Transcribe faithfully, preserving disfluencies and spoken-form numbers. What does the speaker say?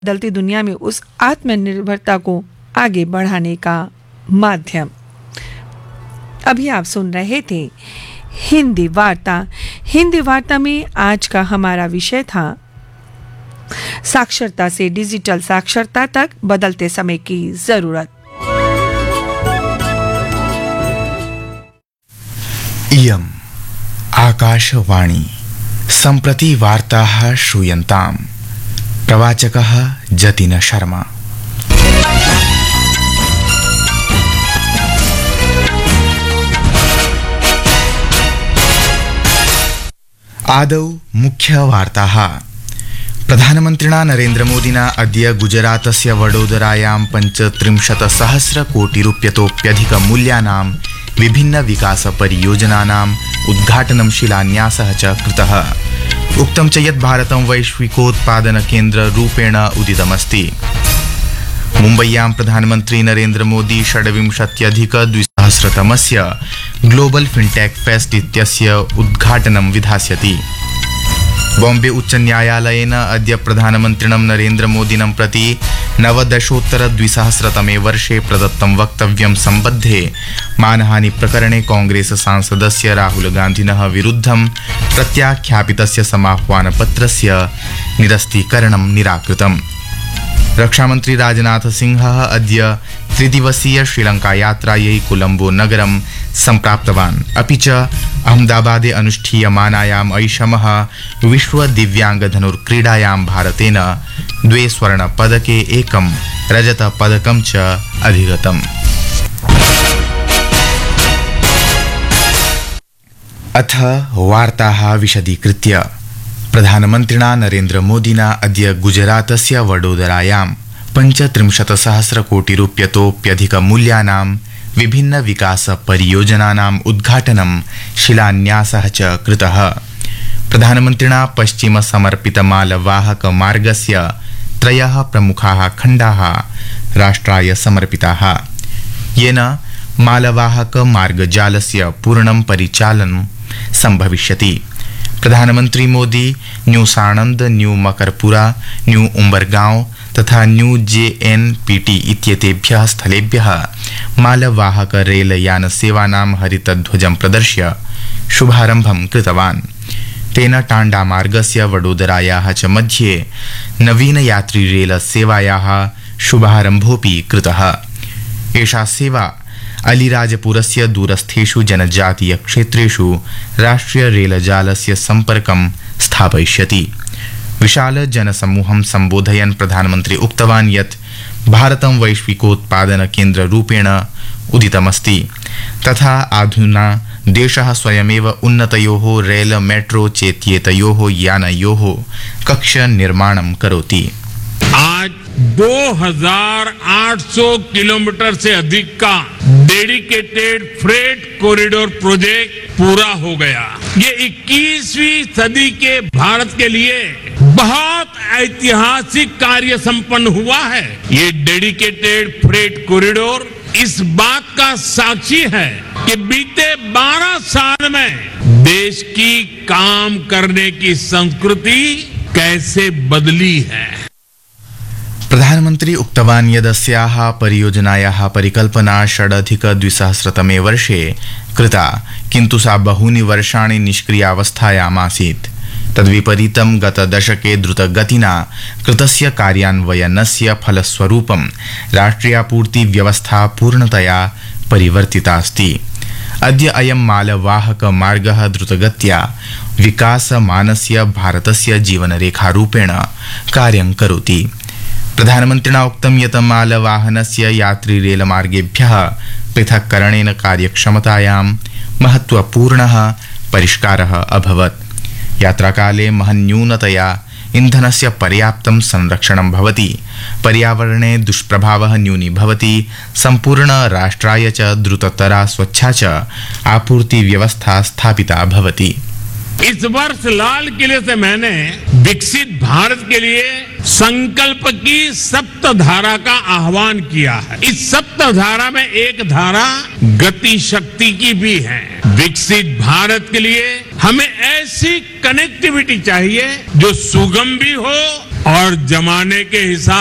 बदलती दुनिया में उस आत्मनिर्भरता को आगे बढ़ाने का माध्यम। अभी आप सुन रहे थे हिंदी वार्ता। हिंदी वार्ता में आज का हमारा विषय था साक्षरता से डिजिटल साक्षरता तक बदलते समय की जरूरत। इयम् आकाशवाणी सम्प्रति वार्ताः श्रूयन्ताम्। प्रवाचकः जतिन शर्मा। आदौ मुख्यवार्ताः। प्रधानमन्त्रिणा नरेन्द्रमोदिना अद्य गुजरातस्य वडोदरायां पञ्चत्रिंशत् सहस्रकोटिरूप्यतोप्यधिकमूल्यानां विभिन्नविकासपरियोजनानाम् उद्घाटनं शिलान्यासः च कृतः। उक्तं च यत् भारतं वैश्विकोत्पादनकेन्द्ररूपेण उदितमस्ति। मुम्बय्यां प्रधानमन्त्री नरेन्द्रमोदी षड्विंशत्यधिकद्विसहस्रतमस्य ग्लोबल फिनटेक फेस्ट इत्यस्य उद्घाटनं विधास्यति। बॉम्बे उच्चन्यायालयेन अद्य प्रधानमन्त्रिणं नरेन्द्रमोदिनं प्रति नवदशोत्तरद्विसहस्रतमे वर्षे प्रदत्तं वक्तव्यं सम्बद्धे मानहानि प्रकरणे कांग्रेस सांसदस्य राहुल गान्धिनः विरुद्धं प्रत्याख्यापितस्य समाह्वानपत्रस्य निरस्तीकरणं निराकृतम्। रक्षामन्त्री राजनाथ सिंहः अद्य त्रिदिवसीय श्रीलंका यात्रायै कोलंबो नगरं सम्प्राप्तवान्। अपि च अहमदाबादे अनुष्ठीयमानायाम् ऐषमः विश्व दिव्यांग धनुर्क्रीडायां भारतेन द्वे स्वर्णपदके एकं रजतपदकं च अधिगतम्। अथ वार्ताः विशदीकृत्य। प्रधानमन्त्रिणा नरेन्द्रमोदिना अद्य गुजरातस्य वडोदरायां पञ्चत्रिंशत् सहस्रकोटिरूप्यतोप्यधिकमूल्यानां विभिन्नविकासपरियोजनानाम् उद्घाटनं शिलान्यासः च कृतः। प्रधानमन्त्रिणा पश्चिमसमर्पितमालवाहकमार्गस्य त्रयः प्रमुखाः खण्डाः राष्ट्राय समर्पिताः, येन मालवाहकमार्गजालस्य पूर्णं परिचालनं सम्भविष्यति। प्रधानमन्त्री Modi new Sanand, new Makarpura, new उम्बरगांव तथा न्यू जेएनपीटी इत्येतेभ्यः स्थलेभ्यः मालवाहक रेलयान सेवानां हरितध्वजं प्रदर्श्य शुभारम्भं कृतवान्। तेन टांडा मार्गस्य वडोदरायाः च मध्ये नवीन यात्री रेल सेवायाः शुभारम्भोऽपि कृतः। एषा सेवा अलीराजपुरस्य दूरस्थेषु जनजातीय क्षेत्रेषु राष्ट्रिय रेलजालस्य सम्पर्कं स्थापयिष्यति। विशाल जनसमूहं सम्बोधयन् प्रधानमन्त्री उक्तवान् यत् भारतं वैश्विकोत्पादनकेन्द्ररूपेण उदितमस्ति तथा अधुना देशः स्वयमेव उन्नतयोः रेल मेट्रो चेत्येतयोः यानयोः कक्षनिर्माणं करोति। आज दो हज़ार आठ सौ किलोमीटर से अधिक का डेडिकेटेड फ्रेट कॉरिडोर प्रोजेक्ट पूरा हो गया। ये इक्कीसवीं सदी के भारत के लिए बहुत ऐतिहासिक कार्य संपन्न हुआ है। ये डेडिकेटेड फ्रेट कॉरिडोर इस बात का साक्षी है कि बीते बारह साल में देश की काम करने की संस्कृति कैसे बदली है। प्रधानमन्त्री उक्तवान् यदस्याः परियोजनायाः परिकल्पना षडधिकद्विसहस्रतमे वर्षे कृता, किन्तु सा बहूनि वर्षाणि निष्क्रियावस्थायाम् आसीत्। तद्विपरीतं गतदशके द्रुतगतिना कृतस्य कार्यान्वयनस्य फलस्वरूपं राष्ट्रियापूर्तिव्यवस्था पूर्णतया परिवर्तिता अस्ति। अद्य अयं मालवाहकमार्गः द्रुतगत्या विकासमानस्य भारतस्य जीवनरेखारूपेण कार्यं करोति। प्रधानमन्त्रिणा उक्तं यत् मालवाहनस्य यात्री रेलमार्गेभ्यः पृथक्करणेन कार्यक्षमतायां महत्वपूर्णः परिष्कारः अभवत्। यात्राकाले महन्यूनतया इन्धनस्य पर्याप्तं संरक्षणं भवति, पर्यावरणे दुष्प्रभावः न्यूनीभवति, सम्पूर्ण राष्ट्राय च द्रुततरा स्वच्छा च आपूर्तिव्यवस्था स्थापिता भवति। इस वर्ष लाल किले से मैंने विकसित भारत के लिए संकल्प की सप्तधारा का आह्वान किया है। इस सप्तधारा में एक धारा गति शक्ति की भी है। विकसित भारत के लिए हमें ऐसी कनेक्टिविटी चाहिए जो सुगम भी हो, और जमाने के हिसाब